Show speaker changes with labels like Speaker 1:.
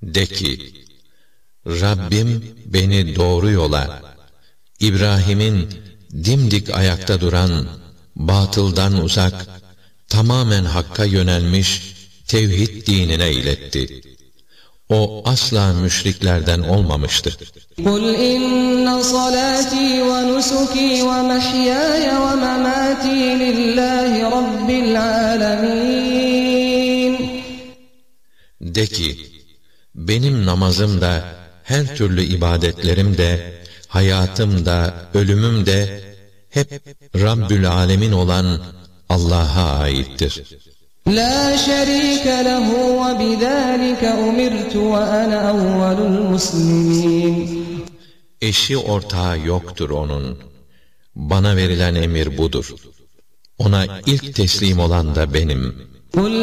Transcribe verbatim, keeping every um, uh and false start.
Speaker 1: De ki, Rabbim beni doğru yola, İbrahim'in dimdik ayakta duran, batıldan uzak, tamamen hakka yönelmiş tevhid dinine iletti. O asla müşriklerden olmamıştı.
Speaker 2: قُلْ إِنَّ صَلَاتِي وَنُسُكِي وَمَحْيَايَ وَمَمَاتِي لِلَّهِ رَبِّ الْعَالَمِينَ
Speaker 1: De ki, benim namazım da, her türlü ibadetlerim de, hayatım da, ölümüm de, hep Rabbül Alemin olan Allah'a aittir.
Speaker 2: لَا شَرِيكَ لَهُ وَبِذَٰلِكَ أُمِرْتُ وَأَنَا أَوَّلُ الْمُسْلِمِينَ
Speaker 1: Eşi ortağı yoktur onun. Bana verilen emir budur. Ona ilk teslim olan da benim.